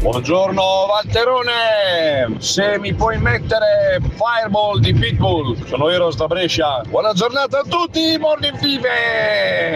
Buongiorno Valterone, se mi puoi mettere Fireball di Pitbull, sono Eros da Brescia. Buona giornata a tutti, Morning Vive!